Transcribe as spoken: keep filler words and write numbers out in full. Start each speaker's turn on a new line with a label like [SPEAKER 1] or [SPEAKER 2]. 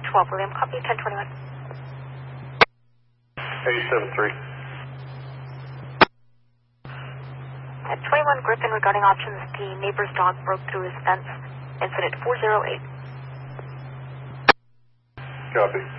[SPEAKER 1] twelve, William. Copy, ten twenty-one.
[SPEAKER 2] eight seven three.
[SPEAKER 1] At twenty-one Griffin regarding options, the neighbor's dog broke through his fence. Incident four zero eight.
[SPEAKER 2] Copy.